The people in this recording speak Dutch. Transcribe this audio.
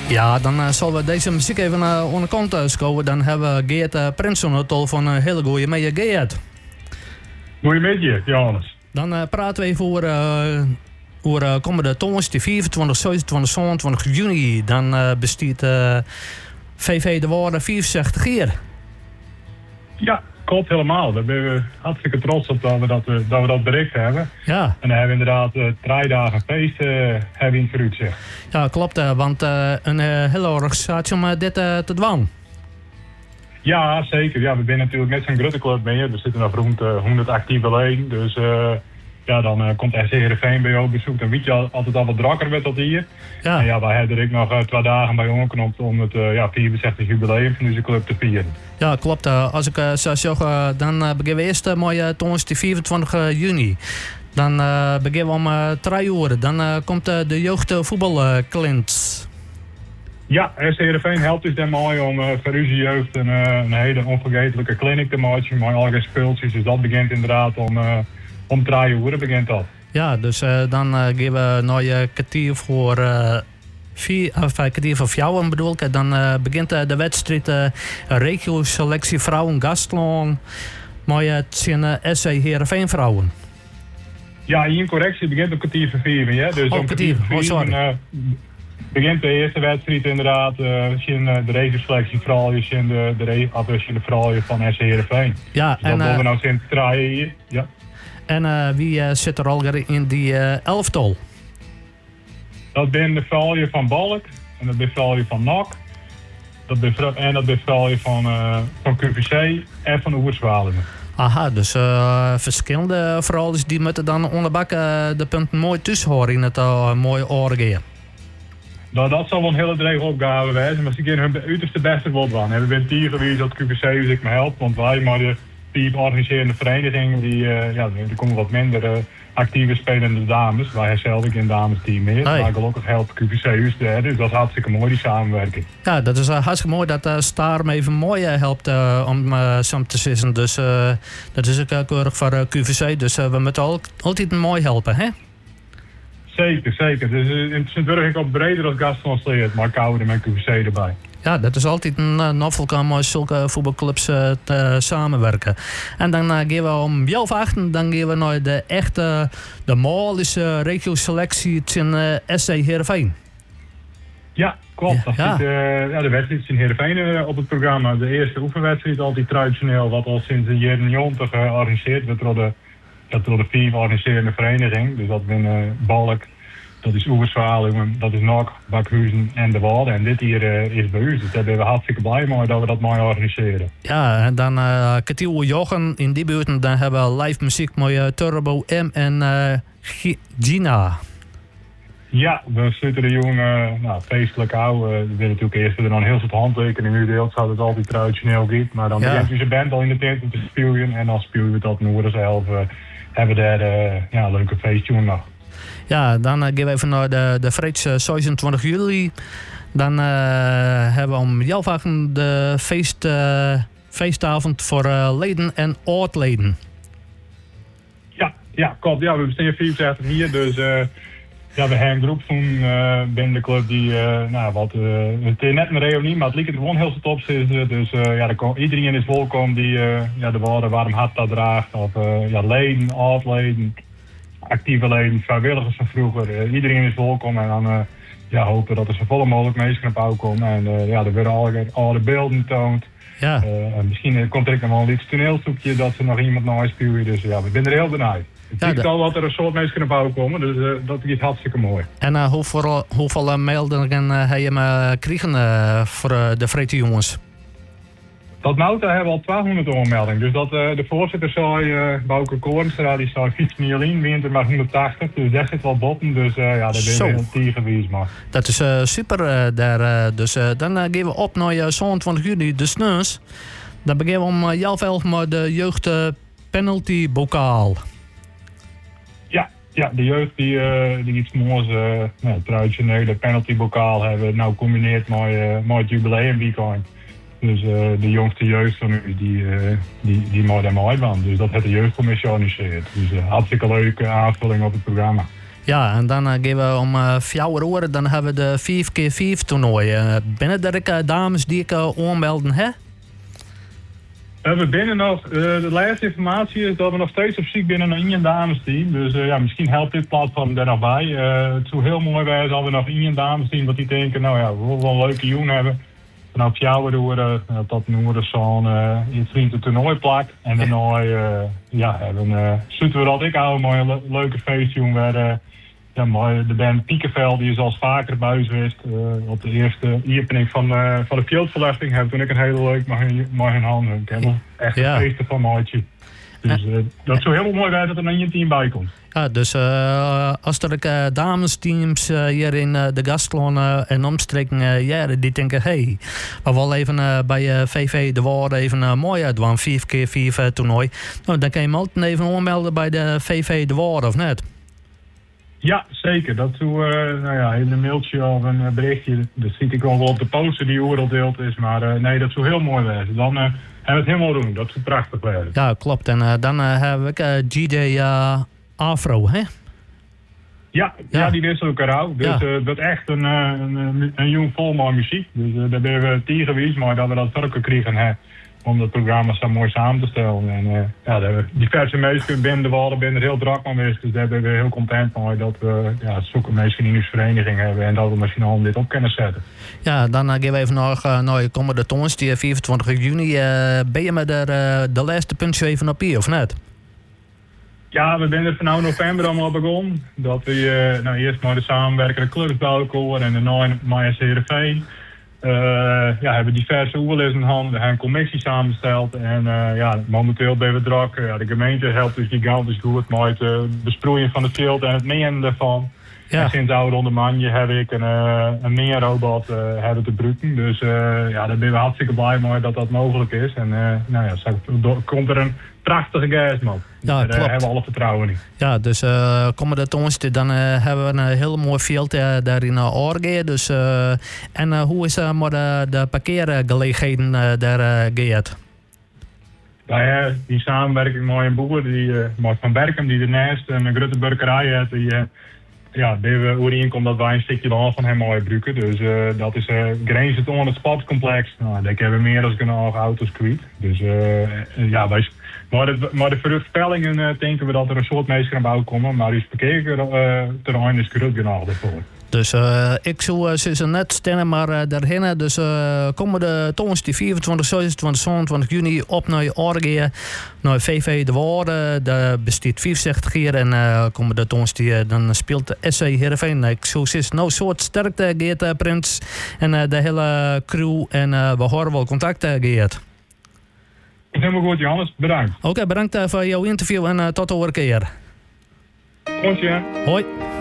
Ja, dan zullen we deze muziek even aan de kant schouwen. Dan hebben we Geert Prinsen het al van een hele goede mee. Geert. Goedemiddag, Johannes. Dan praten we even over komende donderdag, 24, 27, 27 juni. Dan bestiet VV de Waarde 64 jaar. Ja, klopt helemaal. Daar ben we hartstikke trots op dat we dat bereikt hebben. Ja. En dan hebben we inderdaad 3 dagen feest hebben in vooruit, zeg. Ja, klopt. Want een hele organisatie om dit te doen. Ja, zeker. Ja, we zijn natuurlijk net zo'n grote club mee. Er zitten nog rond 100 actieve leden. Dus ja, dan komt SC Heerenveen bij jou op bezoek. Dan weet je altijd al wat drakker met dat hier. Ja. En ja, wij hebben er nog 2 dagen bij omgeknopt om het 64 jubileum van deze club te vieren. Ja, klopt. Als ik zou zeggen, dan beginnen we eerst mooi donderdag 24 juni. Dan beginnen we om 3 uur. Dan komt de jeugdvoetbalklint. Ja, SC Heerenveen helpt dus daarmee om voor onze jeugd een hele onvergetelijke clinic te maken. Met allerlei speeltjes. Dus dat begint inderdaad om 3 uur begint dat. Ja, dus dan gaan we naar je kwartier voor... kwartier voor vrouwen bedoel ik. Dan begint de wedstrijd regio-selectie vrouwen Gastland. Maar het zijn SC Heerenveen vrouwen. Ja, hier een correctie begint op kwartier voor 4. Ja? Dus om kwartier voor 4 sorry. Begint de eerste wedstrijd inderdaad. De regio-selectie vrouwen, de vrouwen van SC Heerenveen. Ja, dus en dat we nou sinds 3 hier. Ja. En wie zit er al in die elftal? Dat ben de vrouwen van Balk. En dat ben de vrouwen van NAC. Dat ben de vrouwen van QVC en van de Oerswalingen. Aha, dus verschillende vrouwen die moeten dan onderbakken de punten mooi tussen horen in het mooie orgee. Nou, dat zal wel een hele dreige opgave zijn, maar ze kunnen hun uiterste beste wat doen. En we zijn hier geweest dat QVC dus ik me helpt, want wij maar de 4 organiserende verenigingen, er komen wat minder actieve spelende dames. Wij hebben zelf geen damesteam meer, maar gelukkig helpt QVC dus dat is hartstikke mooi, die samenwerking. Ja, dat is hartstikke mooi dat Star me even mooi helpt om samen te zitten. Dus dat is ook keurig voor QVC, dus we moeten altijd mooi helpen, hè? Zeker. Dus in Sint-Burg ik ook breder als Gastland leert, maar kouder met QVC erbij. Ja, dat is altijd een novel om zulke voetbalclubs te samenwerken. En dan gaan we om 11:08, dan gaan we naar de echte, de mooiste regio-selectie in SC Heerenveen. Ja, klopt. Ja. De wedstrijd is in Heerenveen op het programma. De eerste oefenwedstrijd, altijd traditioneel, wat al sinds de jaren 90 georganiseerd werd door de 4 organiserende verenigingen. Dus dat zijn Balk, dat is Oeverswalingen, dat is NAC, Bakhuizen en de Waarde. En dit hier is bij u. Dus daar zijn we hartstikke blij mee dat we dat mooi organiseren. Ja, en dan Katiel Jochen in die buurt. Dan hebben we live muziek met Turbo M en Gina. Ja, we sluiten de jongen feestelijk houden. We willen natuurlijk eerst er dan heel veel handtekeningen uitdeelt, zodat het altijd traditioneel giet. Maar dan begint u zijn band al in de tent te spelen en dan spelen we dat Noorden zelf. Hebben we daar een leuke feestje nog. Ja, dan gaan we even naar de vrijdag 26 juli. Dan hebben we om 11:00 de feestavond voor leden en oud-leden. Ja, klopt. Ja, we bestaan 64 hier, dus we hebben een groep van binnen de club die, het is net een reunie, maar het lijkt er gewoon heel top is. Dus iedereen is welkom die de woorden warm hart dat draagt. Of leden, oud-leden, actieve leden, vrijwilligers van vroeger. Iedereen is welkom en dan hopen dat er zo volle mogelijk mensen op uitkomen. En er worden alle beelden toont. Ja. En misschien komt er ook nog wel een iets toneelstoepje dat ze nog iemand naar spelen. Dus we zijn er heel benieuwd. Het is al wat er een soort mensen kunnen bouwen, dus dat is hartstikke mooi. En hoeveel meldingen heb je gekregen voor de vrije jongens? Dat nou hebben we al 200 onmeldingen. Dus dat de voorzitter zei, Bouke Koornstra, die zei fiets niet alleen, wint er maar 180. Dus dat zit wel botten. Dus daar ben je heel tegen geweest. Maar. Dat is super daar. Dus dan gaan we op naar 27 juli, de sneus. Dan beginnen we om 11:11 met de jeugd penalty bokaal. Ja, de jeugd die iets moois, traditionele penalty bokaal hebben nou combineerd met het jubileumweekend. Dus de jongste jeugd van u, die mooi daar mooi van. Dus dat heeft de jeugdcommissie georganiseerd. Dus hartstikke leuke aanvulling op het programma. Ja, en dan gaan we om 4 uur, dan hebben we de 5x5 toernooi. Binnen er dames die ik aanmelden, hè? We binnen nog, de laatste informatie is dat we nog steeds op zoek binnen een damesteam. Dus misschien helpt dit platform er nog bij. Het zou heel mooi zijn als we nog een damesteam wat die denken, nou ja, we willen wel een leuke jongen hebben. Vanaf 4 uur tot noorden zo'n iets vrienden toernooi plakt. En daarna sluiten we dat ik hou een mooie leuke feestje waar de band Piekenveld, die is al vaker bij geweest. Op de eerste opening van de fieldverlichting hebben we toen ik een hele leuk mag in handen. Ik heb echt een feest van maatje. Dus dat zou heel mooi zijn dat er een je team bij komt. Ja, dus als er damesteams hier in de Gastelon en omstreken die denken, hey, we willen even bij VV De Waard even mooi uitdoen, 5x5 toernooi. Nou, dan kan je hem altijd even aanmelden bij de VV De Waard, of net? Ja, zeker. Dat doe even een mailtje of een berichtje. Dat ziet ik wel op de poster die oorlog deelt is. Maar nee, dat zou heel mooi zijn. Dan hebben we het helemaal doen. Dat zou prachtig zijn. Ja, klopt. En dan heb ik GJ Afro, hè? Ja, die wisselen elkaar uit. Dus dat is echt een jong vol mooie muziek. Dus daar ben we tegen geweest, maar dat we dat drukker kregen om dat programma zo mooi samen te stellen. En daar hebben we diverse mensen binnen de Wallen er heel druk aan geweest. Dus daar ben we heel content mee dat we zulke mensen in onze vereniging hebben en dat we misschien al dit op kunnen zetten. Ja, dan gaan we even naar komende toonsdag, 24 juni. Ben je met de laatste puntje even op hier, of net? Ja, we zijn er van november allemaal begonnen. Dat we eerst maar de samenwerkende clubs bij elkaar en daarna met Heerenveen. Hebben diverse oerlessen in handen. We hebben een commissie samengesteld. En momenteel ben we druk. De gemeente helpt dus gigantisch goed met het besproeien van het veld en het menen daarvan. Ja. En sinds oude ondermanje heb ik een meerrobot hebben te bruiten. Dus daar ben we hartstikke blij mee dat dat mogelijk is. En komt er een prachtige geestman. Ja, daar hebben we alle vertrouwen in. Ja, dus komende toonsdag dan hebben we een heel mooi veld daar in Orge. Dus, en hoe is maar de parkeergelegenheden daar geëerd? Die samenwerking met een boer, Mark van Berkem, die ernaast een grote burgerij heeft. Bij we overeenkomen dat wij een stukje land van hem mooi gebruiken. Dus dat is grenzen onder het sportcomplex. Nou, daar hebben we meer dan genoeg auto's kwijt. Dus maar de voorspellingen denken we dat er een soort mensen gaan bouwen komen. Maar die parkeerterrein is groot genoeg daarvoor. Dus ik zou ze net stellen, maar daarheen. Dus komen de toonsdag 24, 26, 27 juni op naar Orge, naar VV De Waard. Daar bestaat 65 jaar en komen de toonsdag, dan speelt de SC Heerenveen. Ik zou zeggen, nou soort sterkte Geert Prins en de hele crew en we horen wel contact Geert. Helemaal goed, Johannes. Bedankt. Oké, bedankt voor jouw interview en tot de volgende keer. Goed, ja. Hoi.